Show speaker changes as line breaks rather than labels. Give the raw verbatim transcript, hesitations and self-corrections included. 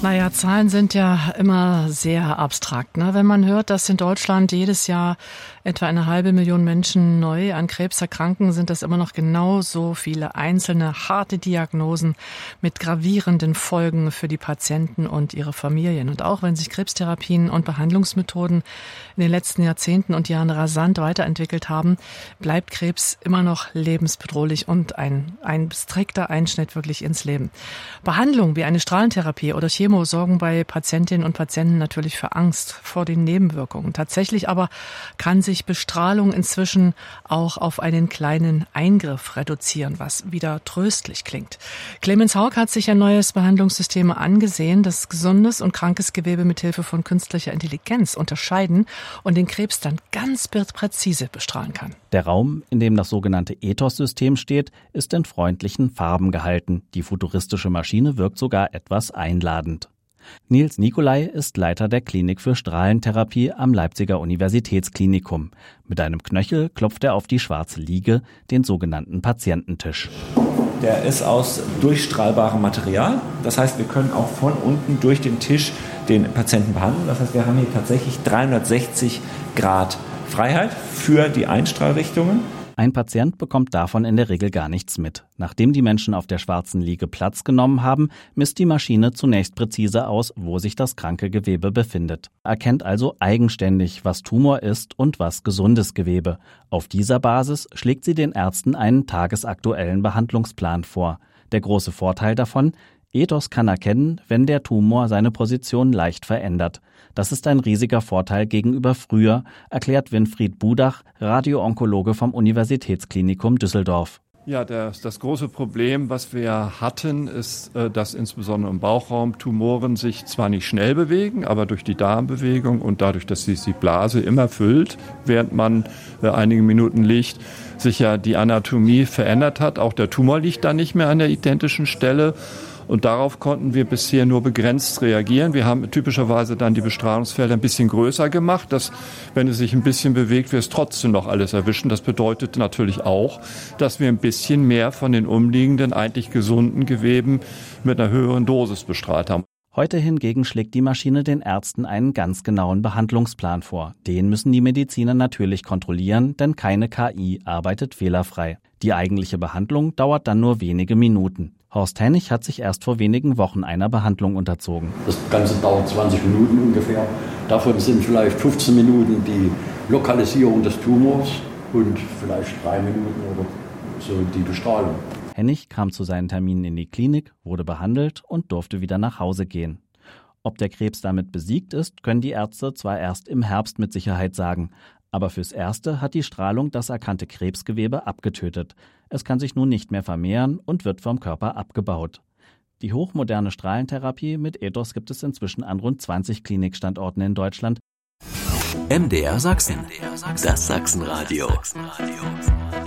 Naja, Zahlen sind ja immer sehr abstrakt, ne? Wenn man hört, dass in Deutschland jedes Jahr etwa eine halbe Million Menschen neu an Krebs erkranken, sind das immer noch genauso viele einzelne harte Diagnosen mit gravierenden Folgen für die Patienten und ihre Familien. Und auch wenn sich Krebstherapien und Behandlungsmethoden in den letzten Jahrzehnten und Jahren rasant weiterentwickelt haben, bleibt Krebs immer noch lebensbedrohlich und ein, ein strikter Einschnitt wirklich ins Leben. Behandlung wie eine Strahlentherapie oder Chemo sorgen bei Patientinnen und Patienten natürlich für Angst vor den Nebenwirkungen. Tatsächlich aber kann sich Bestrahlung inzwischen auch auf einen kleinen Eingriff reduzieren, was wieder tröstlich klingt. Clemens Haug hat sich ein neues Behandlungssystem angesehen, das gesundes und krankes Gewebe mit Hilfe von künstlicher Intelligenz unterscheiden und den Krebs dann ganz präzise bestrahlen kann.
Der Raum, in dem das sogenannte Ethos-System steht, ist in freundlichen Farben gehalten. Die futuristische Maschine wirkt sogar etwas einladend. Nils Nicolai ist Leiter der Klinik für Strahlentherapie am Leipziger Universitätsklinikum. Mit einem Knöchel klopft er auf die schwarze Liege, den sogenannten Patiententisch.
Der ist aus durchstrahlbarem Material. Das heißt, wir können auch von unten durch den Tisch den Patienten behandeln. Das heißt, wir haben hier tatsächlich dreihundertsechzig Grad Freiheit für die Einstrahlrichtungen.
Ein Patient bekommt davon in der Regel gar nichts mit. Nachdem die Menschen auf der schwarzen Liege Platz genommen haben, misst die Maschine zunächst präzise aus, wo sich das kranke Gewebe befindet. Erkennt also eigenständig, was Tumor ist und was gesundes Gewebe. Auf dieser Basis schlägt sie den Ärzten einen tagesaktuellen Behandlungsplan vor. Der große Vorteil davon: Ethos kann erkennen, wenn der Tumor seine Position leicht verändert. Das ist ein riesiger Vorteil gegenüber früher, erklärt Winfried Budach, Radio-Onkologe vom Universitätsklinikum Düsseldorf.
Ja, das, das große Problem, was wir hatten, ist, dass insbesondere im Bauchraum Tumoren sich zwar nicht schnell bewegen, aber durch die Darmbewegung und dadurch, dass sich die Blase immer füllt, während man einige Minuten liegt, sich ja die Anatomie verändert hat. Auch der Tumor liegt da nicht mehr an der identischen Stelle. Und darauf konnten wir bisher nur begrenzt reagieren. Wir haben typischerweise dann die Bestrahlungsfelder ein bisschen größer gemacht, dass, wenn es sich ein bisschen bewegt, wir es trotzdem noch alles erwischen. Das bedeutet natürlich auch, dass wir ein bisschen mehr von den umliegenden, eigentlich gesunden Geweben mit einer höheren Dosis bestrahlt haben.
Heute hingegen schlägt die Maschine den Ärzten einen ganz genauen Behandlungsplan vor. Den müssen die Mediziner natürlich kontrollieren, denn keine K I arbeitet fehlerfrei. Die eigentliche Behandlung dauert dann nur wenige Minuten. Horst Hennig hat sich erst vor wenigen Wochen einer Behandlung unterzogen.
Das Ganze dauert zwanzig Minuten ungefähr. Davon sind vielleicht fünfzehn Minuten die Lokalisierung des Tumors und vielleicht drei Minuten oder so die Bestrahlung.
Hennig kam zu seinen Terminen in die Klinik, wurde behandelt und durfte wieder nach Hause gehen. Ob der Krebs damit besiegt ist, können die Ärzte zwar erst im Herbst mit Sicherheit sagen. Aber fürs Erste hat die Strahlung das erkannte Krebsgewebe abgetötet. Es kann sich nun nicht mehr vermehren und wird vom Körper abgebaut. Die hochmoderne Strahlentherapie mit Ethos gibt es inzwischen an rund zwanzig Klinikstandorten in Deutschland.
M D R Sachsen, das Sachsenradio.